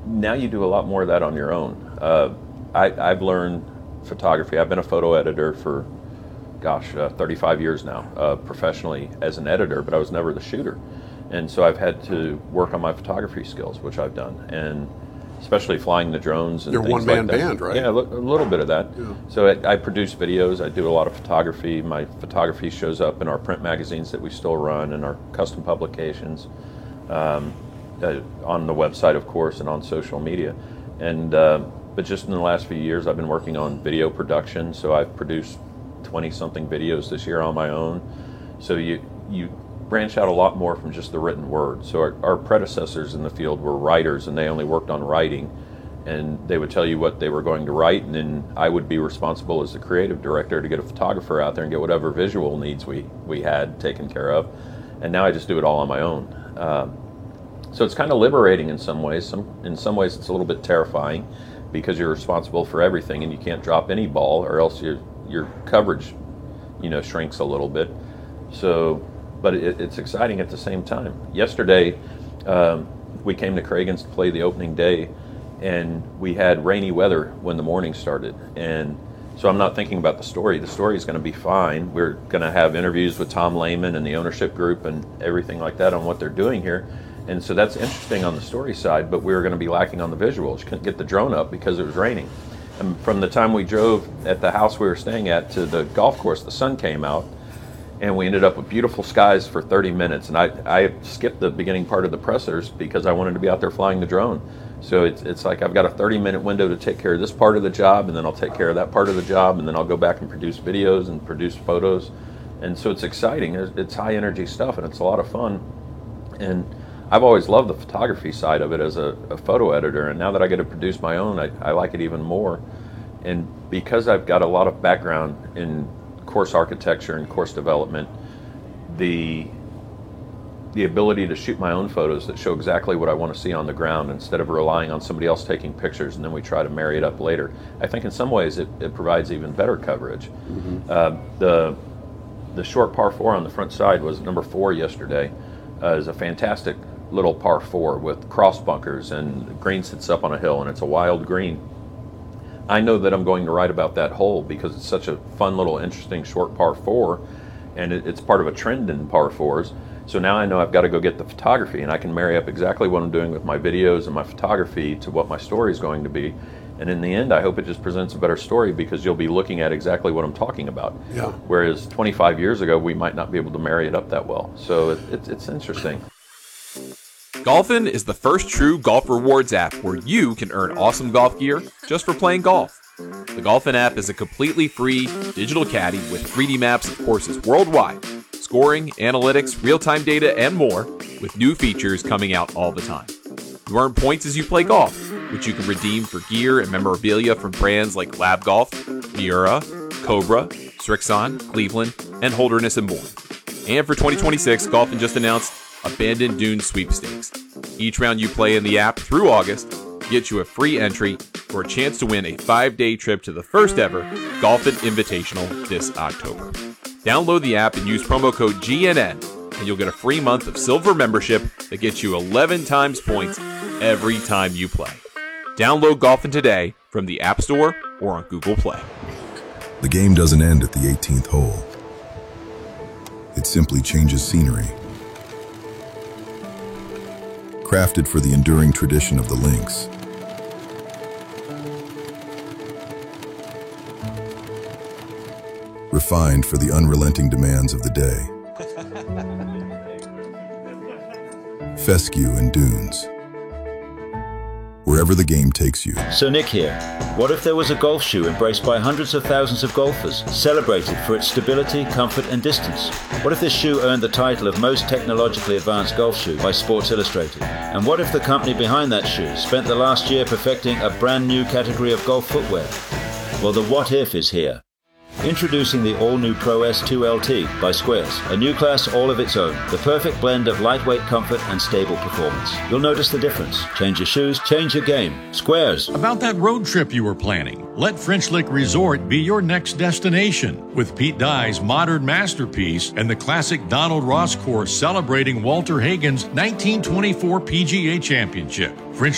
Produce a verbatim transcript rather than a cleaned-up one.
now you do a lot more of that on your own. Uh, I, I've learned photography. I've been a photo editor for, gosh, uh, thirty-five years now, uh, professionally as an editor, but I was never the shooter. And so I've had to work on my photography skills, which I've done, and especially flying the drones and You're things one-man like that. band, right? Yeah, a little bit of that. Yeah. So I, I produce videos. I do a lot of photography. My photography shows up in our print magazines that we still run and our custom publications, um, uh, on the website, of course, and on social media. And uh, but just in the last few years, I've been working on video production. So I've produced twenty-something videos this year on my own. So you you branch out a lot more from just the written word. So our, our predecessors in the field were writers, and they only worked on writing, and they would tell you what they were going to write, and then I would be responsible as the creative director to get a photographer out there and get whatever visual needs we, we had taken care of. And now I just do it all on my own. Um, so it's kind of liberating in some ways. Some, in some ways it's a little bit terrifying because you're responsible for everything and you can't drop any ball, or else your, your coverage, you know, shrinks a little bit. So, but it, it's exciting at the same time. Yesterday, um, we came to Craigens to play the opening day, and we had rainy weather when the morning started. And so I'm not thinking about the story. The story is going to be fine. We're going to have interviews with Tom Lehman and the ownership group and everything like that on what they're doing here. And so that's interesting on the story side, but we were going to be lacking on the visuals. You couldn't get the drone up because it was raining. And from the time we drove at the house we were staying at to the golf course, the sun came out, and we ended up with beautiful skies for thirty minutes. And I, I skipped the beginning part of the pressers because I wanted to be out there flying the drone. So it's, it's like I've got a thirty minute window to take care of this part of the job, and then I'll take care of that part of the job, and then I'll go back and produce videos and produce photos. And so it's exciting. It's high energy stuff, and it's a lot of fun. And I've always loved the photography side of it as a, a photo editor, and now that I get to produce my own, I, I like it even more. And because I've got a lot of background in course architecture and course development, the the ability to shoot my own photos that show exactly what I want to see on the ground instead of relying on somebody else taking pictures and then we try to marry it up later, I think in some ways it, it provides even better coverage. Mm-hmm. uh, the the short par four on the front side was number four yesterday. Uh, is a fantastic little par four with cross bunkers, and the green sits up on a hill, and it's a wild green. I know that I'm going to write about that hole because it's such a fun little interesting short par four, and it, it's part of a trend in par fours. So now I know I've got to go get the photography, and I can marry up exactly what I'm doing with my videos and my photography to what my story is going to be. And in the end, I hope it just presents a better story because you'll be looking at exactly what I'm talking about. Yeah. Whereas twenty-five years ago, we might not be able to marry it up that well. So it, it, it's interesting. Golfin is the first true golf rewards app where you can earn awesome golf gear just for playing golf. The Golfin app is a completely free digital caddy with three D maps of courses worldwide, scoring, analytics, real-time data, and more, with new features coming out all the time. You earn points as you play golf, which you can redeem for gear and memorabilia from brands like Lab Golf, Miura, Cobra, Srixon, Cleveland, and Holderness and more. And for twenty twenty-six, Golfin just announced Abandoned Dunes Sweepstakes. Each round you play in the app through August gets you a free entry for a chance to win a five-day trip to the first ever Golfin Invitational this October. Download the app and use promo code G N N, and you'll get a free month of silver membership that gets you eleven times points every time you play. Download Golfin today from the App Store or on Google Play. The game doesn't end at the eighteenth hole. It simply changes scenery. Crafted for the enduring tradition of the links. Refined for the unrelenting demands of the day. Fescue and dunes. Wherever the game takes you. So Nick here. What if there was a golf shoe embraced by hundreds of thousands of golfers, celebrated for its stability, comfort and distance? What if this shoe earned the title of most technologically advanced golf shoe by Sports Illustrated? And what if the company behind that shoe spent the last year perfecting a brand new category of golf footwear? Well, the what if is here. Introducing the all-new Pro S two L T by Squares, a new class all of its own, the perfect blend of lightweight comfort and stable performance. You'll notice the difference. Change your shoes, change your game. Squares. About that road trip you were planning, let French Lick Resort be your next destination. With Pete Dye's modern masterpiece and the classic Donald Ross course celebrating Walter Hagen's nineteen twenty-four P G A Championship. French